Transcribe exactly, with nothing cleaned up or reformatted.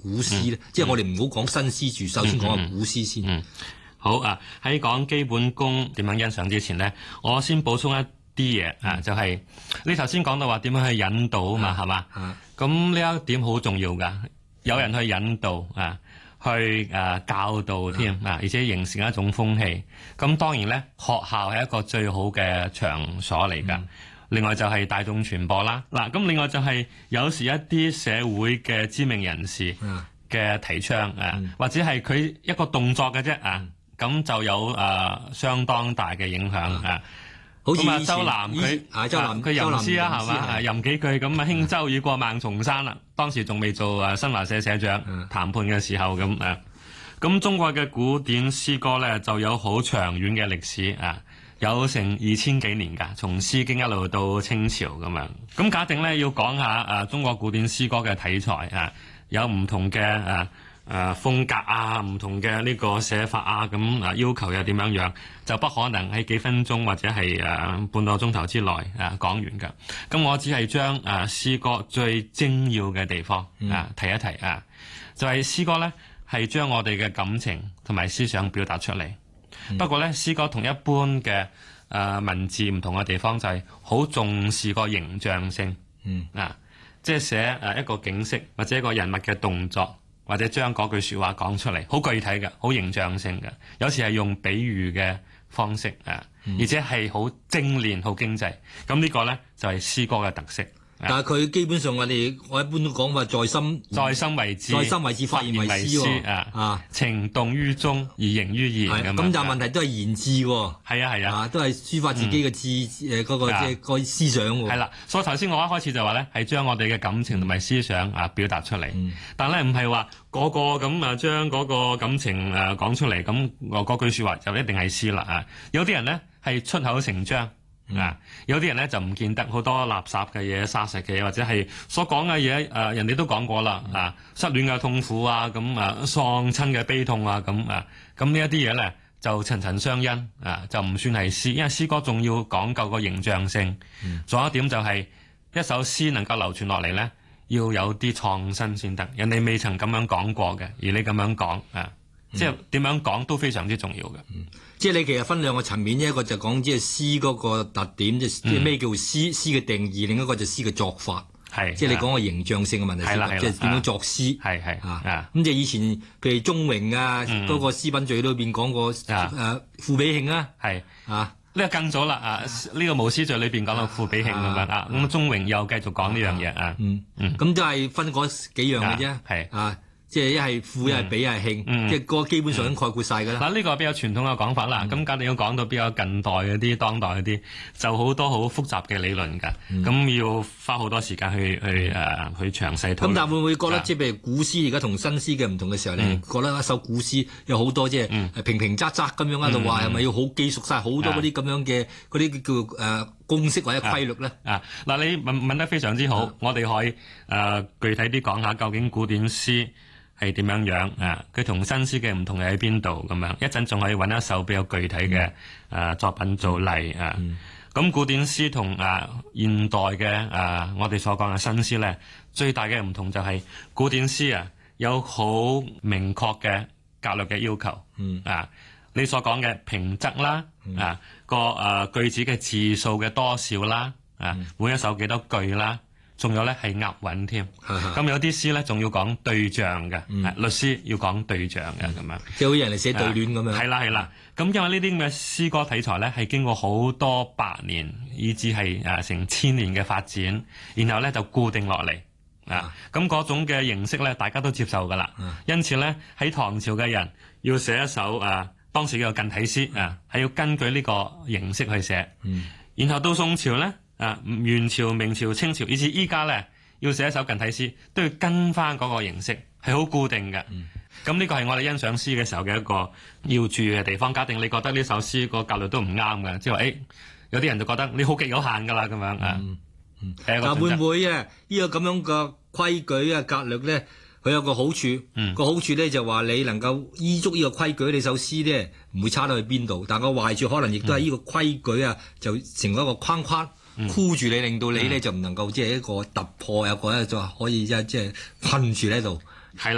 古詩咧？嗯、即係我哋唔好講新詩住，首先講下古詩先。 嗯嗯嗯、好啊，喺講基本功點樣欣賞之前咧，我先補充一啲嘢啊，就係、是、你頭先講到話點樣去引導啊嘛，係嘛？咁呢一點好重要㗎，有人去引導啊。去誒、呃、教導添啊，而且形成一種風氣。咁當然咧，學校係一個最好嘅場所嚟㗎。嗯、另外就係大眾傳播啦。嗱，咁另外就係有時一啲社會嘅知名人士嘅提倡、嗯、啊，或者係佢一個動作嘅啫啊，咁就有誒、呃、相當大嘅影響啊。好似周南佢佢吟詩啊，係嘛？吟幾句咁啊，輕舟已過萬重山啦。當時仲未做誒新華社社長，嗯、談判嘅時候咁誒。咁中國嘅古典詩歌咧就有好長遠嘅歷史啊，有成二千幾年㗎，從《詩經》一路到清朝咁樣。咁假定咧要講下誒中國古典詩歌嘅題材啊，有唔同嘅誒。誒、呃、風格啊，唔同嘅呢個寫法啊，咁啊要求又點樣樣，就不可能喺幾分鐘或者係誒、呃、半個鐘頭之內啊講完㗎。咁我只係將誒、呃、詩歌最精要嘅地方啊提一提啊，就係、是、詩歌咧係將我哋嘅感情同埋思想表達出嚟。嗯、不過咧，詩歌同一般嘅誒、呃、文字唔同嘅地方就係好重視個形象性，嗯啊，即係寫誒一個景色或者一個人物嘅動作。或者將嗰句說話講出嚟，好具體嘅，好形象性嘅。有時係用比喻嘅方式啊，嗯、而且係好精煉、好經濟。咁呢個咧就係、是、詩歌嘅特色。 但係佢基本上我哋我一般都講話在心， 在心為志， 在心為志，發言為詩喎。啊啊， 情動於中而形於言咁。 咁但係問題都係言志喎。 係啊係啊， 都係抒發自己嘅志誒嗰個即係個思想喎。 係啦，所以頭先我一開始就話咧，係將我哋嘅感情同埋思想啊表達出嚟。嗯、但係咧唔係話個個咁啊將嗰個感情誒講出嚟，咁我嗰句説話就一定係詩啦啊！有啲人咧係出口成章。啊！有啲人咧就唔見得好多垃圾嘅嘢、沙石嘅嘢，或者係所講嘅嘢，誒、呃、人哋都講過啦。啊，失戀嘅痛苦啊，咁啊喪親嘅悲痛啊，咁啊，咁呢一啲嘢咧就層層相因啊，就唔算係詩，因為詩歌仲要講究個形象性。仲、嗯、有一點就係、是、一首詩能夠流傳落嚟咧，要有啲創新先得。人哋未曾咁樣講過嘅，而你咁樣講啊。即係點樣講都非常之重要嘅、嗯。 即係你其實分兩個層面，一個就講即係詩嗰個特點，即係咩叫詩？詩嘅定義，另一個就詩嘅作法。係，即係你講個形象性嘅問題，即係點樣作詩。係係啊，咁即係以前譬如鍾榮啊，嗰、嗯、個詩品序裏邊講過誒賦比興啊。係啊，呢個更早啦啊！呢、這個無詩序裏邊講到賦比興咁樣啊，咁鍾榮又繼續講呢樣嘢啊。嗯嗯，咁都係分嗰幾樣嘅啫。係啊。即係一係賦一係比一係興，嗯、即係個基本上已經概括晒㗎啦。嗱、嗯，呢個比較傳統嘅講法啦。咁假定要講到比較近代嗰啲、當代嗰啲，就好多好複雜嘅理論㗎。咁、嗯、要花好多時間去去誒、呃、去詳細討論。咁但係會唔會覺得即係譬如古詩而家同新詩嘅唔同嘅時候咧，嗯、覺得一首古詩有好多即係平平仄仄咁樣喺度話，係咪要好記熟晒好多嗰啲咁樣嘅嗰啲叫誒、呃、公式或者規律咧？啊嗱、啊，你問問得非常之好，啊、我哋可以誒、呃、具體啲講下究竟古典詩係點樣樣啊？佢同新詩嘅唔同係喺邊度咁樣？一陣仲可以揾一首比較具體嘅誒、嗯啊、作品做例啊。咁、嗯、古典詩同誒、啊、現代嘅誒、啊、我哋所講嘅新詩咧，最大嘅唔同就係古典詩啊有好明確嘅格律嘅要求。嗯啊，你所講嘅平仄啦，嗯、啊個誒、啊、句子嘅字數嘅多少啦，啊、嗯、每一首幾多句啦。仲有咧係押韻添，咁有啲詩咧仲要講對象嘅，律詩要講對象嘅咁樣，即係好似人哋寫對聯咁樣。係啦係啦，咁因為呢啲咁嘅詩歌題材咧係經過好多百年，以至係誒成千年嘅發展，然後咧就固定落嚟啊。咁嗰種嘅形式咧，大家都接受噶啦。因此咧喺唐朝嘅人要寫一首誒當時叫做近體詩啊，係要根據呢個形式去寫。然後到宋朝咧。啊！元朝、明朝、清朝，以至依家咧，要寫一首近體詩，都要跟翻嗰個形式，係好固定嘅。咁呢、嗯、個係我哋欣賞詩嘅時候嘅一個要注意嘅地方。假定你覺得呢首詩個格律都唔啱嘅，即係話誒，有啲人就覺得你好極有限㗎啦，咁樣啊。嗯嗯、但會唔會啊？呢、這個咁樣嘅規矩啊、格律咧，佢有個好處。嗯、個好處咧就話你能夠依足呢個規矩，你首詩咧唔會差到去邊度。但個壞處可能亦都係呢個規矩啊，就成為一個框框。箍住你，令到你咧就唔能夠即係一個突破，有個咧就可以即係即係困住喺度